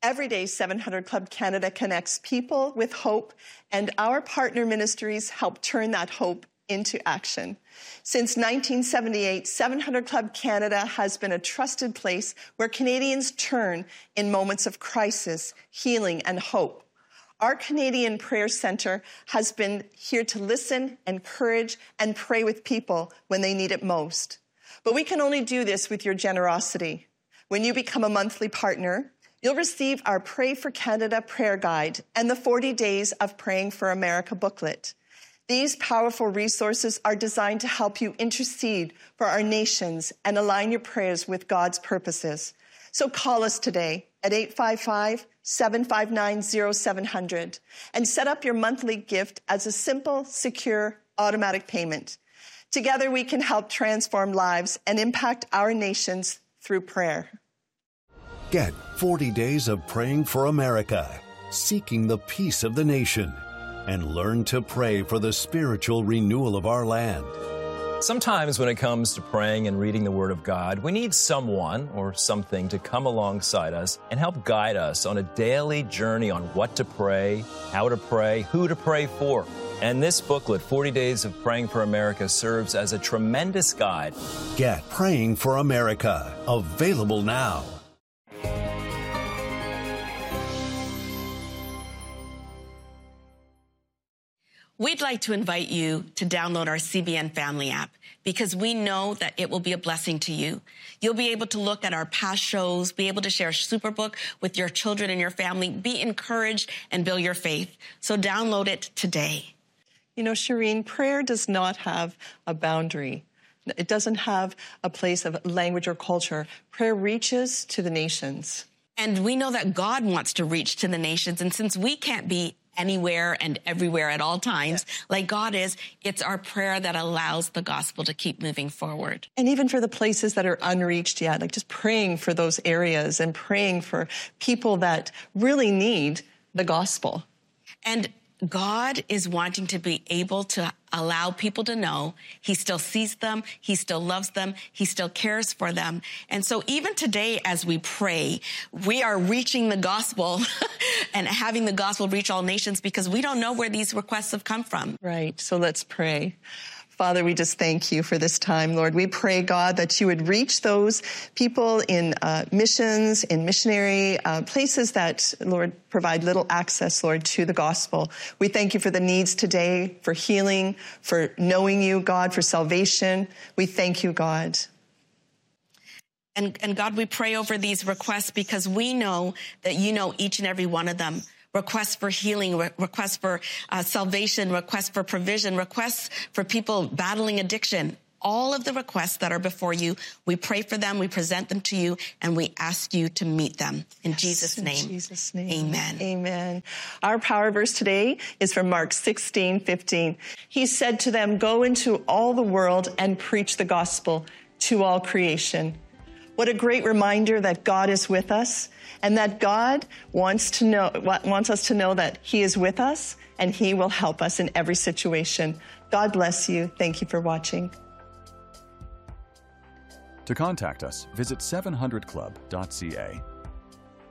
Every day, 700 Club Canada connects people with hope, and our partner ministries help turn that hope into action. Since 1978, 700 Club Canada has been a trusted place where Canadians turn in moments of crisis, healing, and hope. Our Canadian Prayer Centre has been here to listen, encourage, and pray with people when they need it most. But we can only do this with your generosity. When you become a monthly partner, you'll receive our Pray for Canada prayer guide and the 40 Days of Praying for America booklet. These powerful resources are designed to help you intercede for our nations and align your prayers with God's purposes. So call us today at 855-759-0700 and set up your monthly gift as a simple, secure, automatic payment. Together we can help transform lives and impact our nations through prayer. Get 40 Days of Praying for America, seeking the peace of the nation, and learn to pray for the spiritual renewal of our land. Sometimes when it comes to praying and reading the Word of God, we need someone or something to come alongside us and help guide us on a daily journey on what to pray, how to pray, who to pray for. And this booklet, 40 Days of Praying for America, serves as a tremendous guide. Get Praying for America, available now. We'd like to invite you to download our CBN Family app because we know that it will be a blessing to you. You'll be able to look at our past shows, be able to share Superbook with your children and your family, be encouraged, and build your faith. So download it today. You know, Shireen, prayer does not have a boundary. It doesn't have a place of language or culture. Prayer reaches to the nations. And we know that God wants to reach to the nations. And since we can't be anywhere and everywhere at all times, like God is, it's our prayer that allows the gospel to keep moving forward. And even for the places that are unreached yet, like just praying for those areas and praying for people that really need the gospel. And God is wanting to be able to allow people to know he still sees them, he still loves them, he still cares for them. And so even today as we pray, we are reaching the gospel and having the gospel reach all nations because we don't know where these requests have come from. Right. So let's pray. Father, we just thank you for this time, Lord. We pray, God, that you would reach those people in missions, in missionary places that, Lord, provide little access, Lord, to the gospel. We thank you for the needs today, for healing, for knowing you, God, for salvation. We thank you, God. And God, we pray over these requests because we know that you know each and every one of them. Requests for healing, requests for salvation, requests for provision, requests for people battling addiction. All of the requests that are before you, we pray for them, we present them to you, and we ask you to meet them. In Jesus' name. In Jesus' name. Amen. Amen. Our power verse today is from Mark 16:15. He said to them, "Go into all the world and preach the gospel to all creation." What a great reminder that God is with us and that God wants us to know that he is with us and he will help us in every situation. God bless you. Thank you for watching. To contact us, visit 700club.ca.